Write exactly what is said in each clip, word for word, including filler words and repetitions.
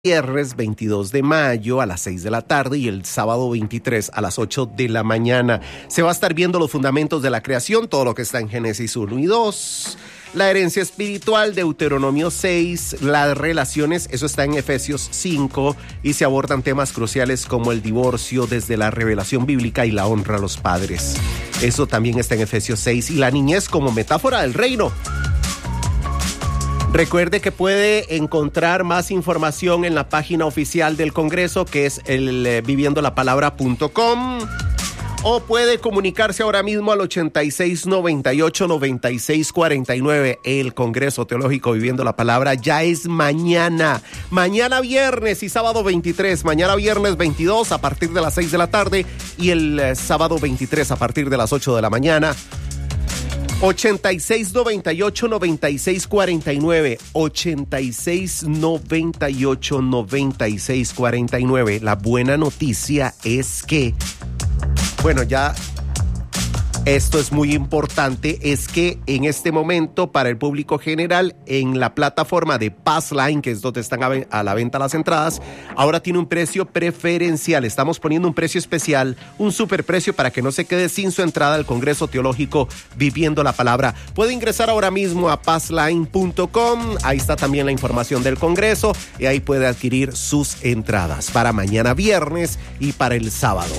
Viernes veintidós de mayo a las seis de la tarde y el sábado veintitrés a las ocho de la mañana. Se va a estar viendo los fundamentos de la creación, todo lo que está en Génesis uno y dos. La herencia espiritual, Deuteronomio seis, las relaciones, eso está en Efesios cinco, y se abordan temas cruciales como el divorcio desde la revelación bíblica y la honra a los padres. Eso también está en Efesios seis, y la niñez como metáfora del reino. Recuerde que puede encontrar más información en la página oficial del Congreso, que es el eh, viviendo la palabra punto com, o puede comunicarse ahora mismo al ochenta y seis, noventa y ocho, noventa y seis, cuarenta y nueve. El Congreso Teológico Viviendo la Palabra ya es mañana. Mañana viernes y sábado veintitrés. Mañana viernes veintidós a partir de las seis de la tarde y el eh, sábado veintitrés a partir de las ocho de la mañana. ochenta y seis, noventa y ocho, noventa y seis, cuarenta y nueve. ochenta y seis, noventa y ocho, noventa y seis, cuarenta y nueve. La buena noticia es que, bueno, ya esto es muy importante, es que en este momento para el público general en la plataforma de Passline, que es donde están a la venta las entradas, ahora tiene un precio preferencial. Estamos poniendo un precio especial, un superprecio para que no se quede sin su entrada al Congreso Teológico Viviendo la Palabra. Puede ingresar ahora mismo a passline punto com, ahí está también la información del Congreso y ahí puede adquirir sus entradas para mañana viernes y para el sábado.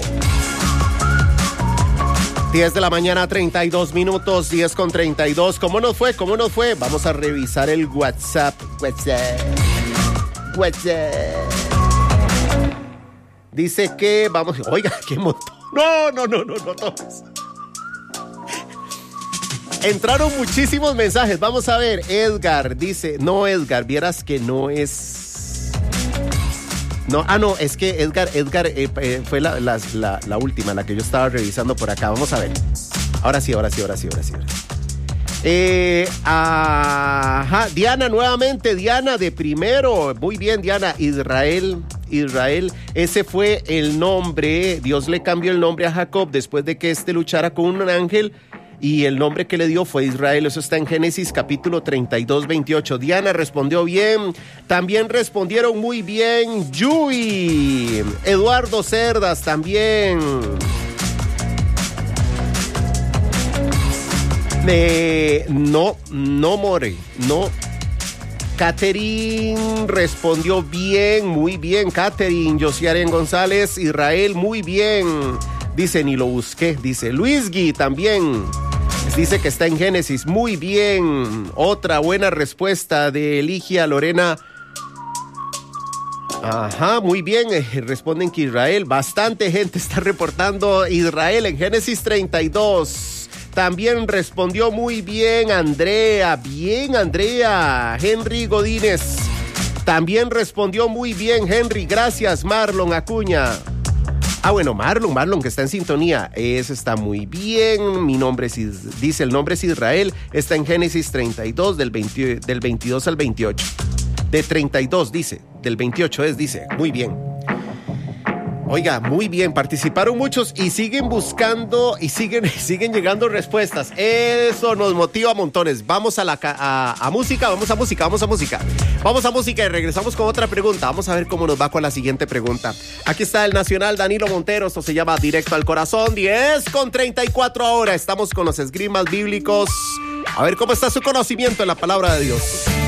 diez de la mañana, treinta y dos minutos, diez con treinta y dos. ¿Cómo nos fue? ¿Cómo nos fue? Vamos a revisar el WhatsApp. WhatsApp. WhatsApp. Dice que vamos... Oiga, qué montón. No, no, no, no, no tomes. Entraron muchísimos mensajes. Vamos a ver. Edgar dice... No, Edgar, vieras que no es... No, ah, no, es que Edgar, Edgar eh, eh, fue la, la, la, la última, la que yo estaba revisando por acá. Vamos a ver. Ahora sí, ahora sí, ahora sí, ahora sí. Ahora sí. Eh, ajá, Diana, nuevamente, Diana de primero. Muy bien, Diana. Israel, Israel, ese fue el nombre. Dios le cambió el nombre a Jacob después de que éste luchara con un ángel. Y el nombre que le dio fue Israel. Eso está en Génesis capítulo treinta y dos, veintiocho. Diana respondió bien. También respondieron muy bien Yui. Eduardo Cerdas también. Eh, no, no more, no. Catherine respondió bien, muy bien. Catherine, Josiaren González, Israel, muy bien. Dice, ni lo busqué. Dice, Luis Gui también. Dice que está en Génesis. Muy bien. Otra buena respuesta de Eligia Lorena. Ajá, muy bien. Eh, responden que Israel. Bastante gente está reportando Israel en Génesis treinta y dos. También respondió muy bien Andrea. Bien, Andrea. Henry Godínez. También respondió muy bien Henry. Gracias, Marlon Acuña. Ah, bueno, Marlon, Marlon, que está en sintonía. Eso está muy bien. Mi nombre es, dice, el nombre es Israel. Está en Génesis treinta y dos, del, veinte, del veintidós al veintiocho. De treinta y dos, dice. Del veintiocho es, dice. Muy bien. Oiga, muy bien. Participaron muchos y siguen buscando y siguen, siguen llegando respuestas. Eso nos motiva a montones. Vamos a la a, a música, vamos a música, vamos a música. Vamos a música y regresamos con otra pregunta. Vamos a ver cómo nos va con la siguiente pregunta. Aquí está el nacional Danilo Montero. Esto se llama Directo al Corazón. diez con treinta y cuatro ahora. Estamos con los esgrimas bíblicos. A ver cómo está su conocimiento en la palabra de Dios.